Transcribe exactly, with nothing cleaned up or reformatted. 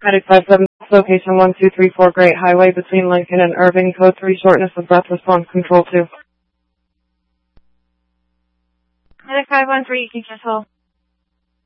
Medic five seven, location one two three four Great Highway between Lincoln and Irving, code three, shortness of breath, response control two. Medic five one three, you can just hold.